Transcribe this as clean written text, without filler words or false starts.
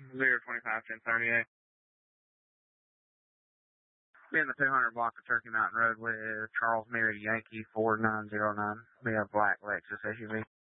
025-1038. Be in the 200 block of Turkey Mountain Road with Charles Mary Yankee 4909. We have black Lexus SUV.